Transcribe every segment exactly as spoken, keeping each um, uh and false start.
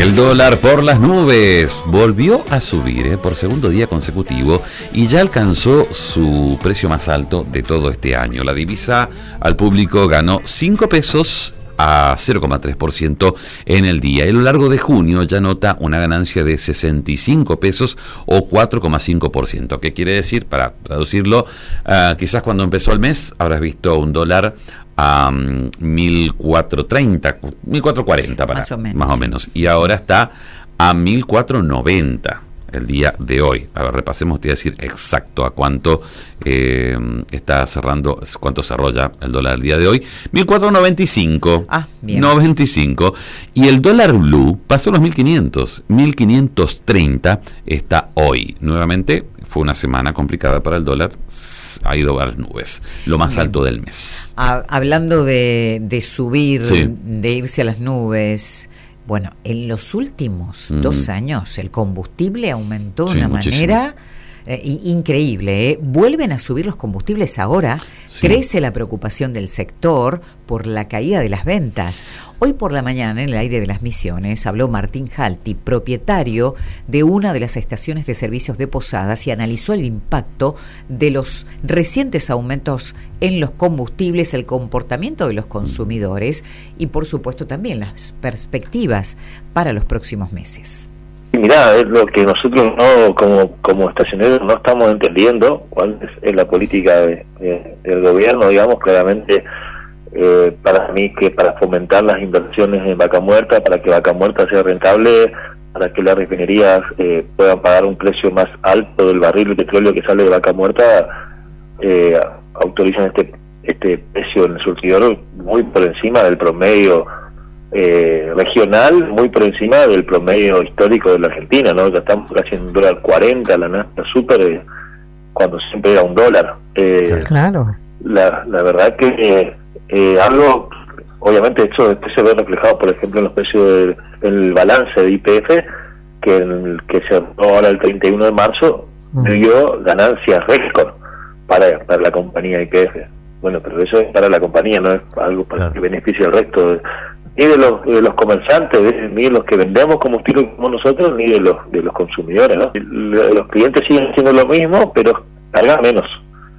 El dólar por las nubes volvió a subir eh, por segundo día consecutivo y ya alcanzó su precio más alto de todo este año. La divisa al público ganó cinco pesos a cero coma tres por ciento en el día. A lo largo de junio ya nota una ganancia de sesenta y cinco pesos o cuatro coma cinco por ciento. ¿Qué quiere decir? Para traducirlo, uh, quizás cuando empezó el mes habrás visto un dólar a um, mil cuatrocientos treinta, mil cuatrocientos cuarenta para, más o menos, más o menos. Y ahora está a mil cuatrocientos noventa el día de hoy. A ver, repasemos, te voy a decir exacto a cuánto eh, está cerrando, cuánto cerró ya el dólar el día de hoy. mil cuatrocientos noventa y cinco. Ah, bien. noventa y cinco. Y el dólar blue pasó los mil quinientos. mil quinientos treinta está hoy. Nuevamente fue una semana complicada para el dólar. Ha ido a las nubes, lo más Bien. alto del mes. Ha, hablando de, de subir, sí. de irse a las nubes, bueno, en los últimos mm. dos años el combustible aumentó de sí, una muchísimo. manera eh, increíble. ¿eh? Vuelven a subir los combustibles ahora, sí. crece la preocupación del sector por la caída de las ventas. Hoy por la mañana, en el aire de las Misiones, habló Martín Halti, propietario de una de las estaciones de servicios de Posadas, y analizó el impacto de los recientes aumentos en los combustibles, el comportamiento de los consumidores y, por supuesto, también las perspectivas para los próximos meses. Mirá, es lo que nosotros no, como como estacioneros no estamos entendiendo cuál es, es la política de, de, del gobierno, digamos, claramente. Eh, para mí que para fomentar las inversiones en Vaca Muerta, para que Vaca Muerta sea rentable, para que las refinerías eh, puedan pagar un precio más alto del barril de petróleo que sale de Vaca Muerta, eh, autorizan este este precio en el surtidor muy por encima del promedio eh, regional, muy por encima del promedio histórico de la Argentina, ¿no? Ya estamos casi en un dólar cuarenta, la nafta súper, eh, cuando siempre era un dólar. Eh, claro. La, la verdad que eh, Eh, algo, obviamente esto después se ve reflejado, por ejemplo, en los precios del, del balance de Y P F, que en el que se ahora el treinta y uno de marzo mm. dio ganancias récord para, para la compañía Y P F. Bueno, pero eso es para la compañía, no es algo para claro. que beneficie al resto de, ni de los de los comerciantes, de, ni de los que vendemos combustible como nosotros, ni de los de los consumidores, ¿no? Los clientes siguen haciendo lo mismo, pero cargan menos.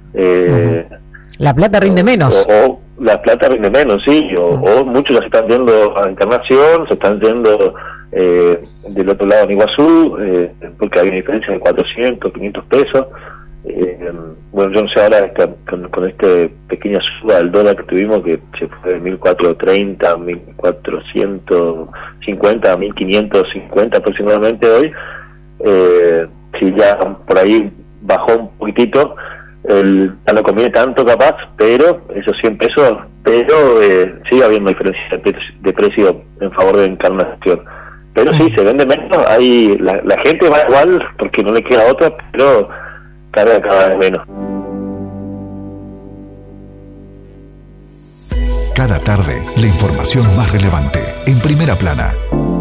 Eh, uh-huh. La plata rinde menos. O, o la plata rinde menos, sí, o, uh-huh. o muchos ya se están yendo a Encarnación, se están yendo eh, del otro lado en Iguazú, eh, porque hay una diferencia de cuatrocientos, quinientos pesos. Eh, bueno, yo no sé ahora esta, con, con este pequeña suba del dólar que tuvimos, que se fue de mil cuatrocientos treinta, mil cuatrocientos cincuenta a mil quinientos cincuenta aproximadamente hoy, eh, si ya por ahí bajó un poquitito, el, ya no conviene tanto capaz, pero esos cien pesos, pero eh, sigue habiendo diferencia de, de precio en favor de Encarnación. Pero sí, se vende menos, hay la, la gente va igual porque no le queda otra, pero carga cada vez menos. Cada tarde, la información más relevante, en Primera Plana.